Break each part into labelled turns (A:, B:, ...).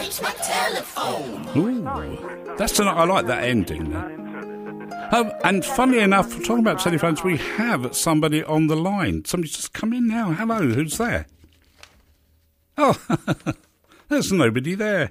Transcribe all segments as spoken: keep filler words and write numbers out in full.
A: Change my telephone.
B: Ooh, that's an, I like that ending. Um, and funnily enough, talking about telephones, we have somebody on the line. Somebody's just come in now. Hello, who's there? Oh, there's nobody there.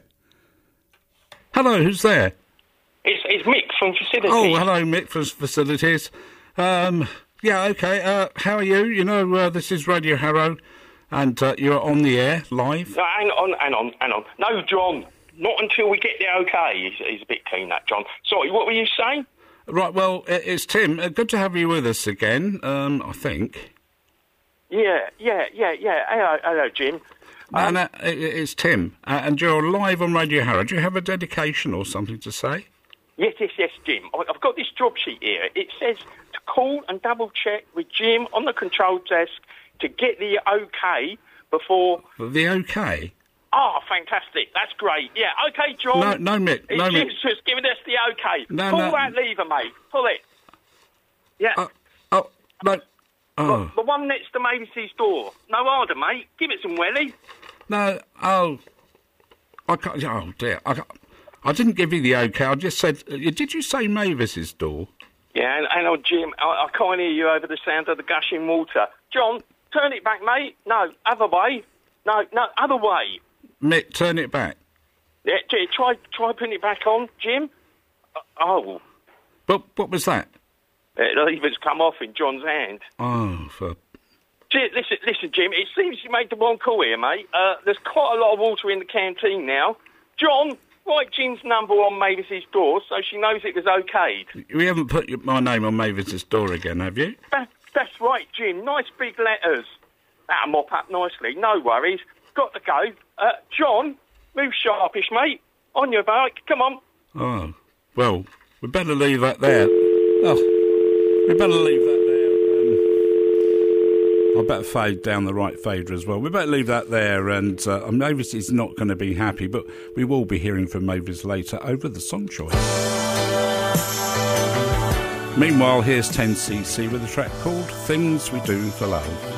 B: Hello, who's there?
C: It's, it's Mick from Facilities.
B: Oh, hello, Mick from Facilities. Um, yeah, okay. Uh, how are you? You know, uh, this is Radio Harrow, and uh, you're on the air, live.
C: No, hang on, hang on, hang on. No, John, not until we get the okay. He's, he's a bit keen, that, John. Sorry, what were you saying?
B: Right, well, it's Tim. Uh, good to have you with us again, um, I think.
C: Yeah, yeah, yeah, yeah. Hello, hello, Jim.
B: Um, no, no, it, it's Tim, uh, and you're live on Radio Harrow. Do you have a dedication or something to say?
C: Yes, yes, yes, Jim. I've got this job sheet here. It says to call and double-check with Jim on the control desk to get the okay before...
B: The okay?
C: Oh, fantastic. That's great. Yeah, OK, John.
B: No, no, Mick. No,
C: Jim's
B: Mick.
C: just giving us the OK.
B: No,
C: Pull
B: no.
C: that lever, mate. Pull it. Yeah.
B: Uh, oh, no. Oh.
C: The, the one next to Mavis's door. No harder, mate. Give it some welly.
B: No, oh. I can't, oh, dear. I, can't, I didn't give you the OK. I just said... Uh, did you say Mavis's door?
C: Yeah, and, and oh, Jim, I, I can't hear you over the sound of the gushing water. John, turn it back, mate. No, other way. No, no, other way.
B: Mick, turn it back.
C: Yeah, try try putting it back on, Jim. Uh, oh.
B: But what was that?
C: The lever's come off in John's hand.
B: Oh, for...
C: Gee, listen, listen, Jim, it seems you made the wrong call here, mate. Uh, there's quite a lot of water in the canteen now. John, write Jim's number on Mavis's door so she knows it was okayed.
B: You haven't put your, my name on Mavis's door again, have you?
C: That, that's right, Jim. Nice big letters. That'll mop up nicely. No worries. Got to go. Uh, John, move sharpish, mate. On your bike. Come on.
B: Oh, well, we better leave that there. Oh, we better leave that there. Um, I better fade down the right fader as well. We better leave that there, and uh, Mavis is not going to be happy, but we will be hearing from Mavis later over the song choice. Meanwhile, here's ten C C with a track called Things We Do for Love.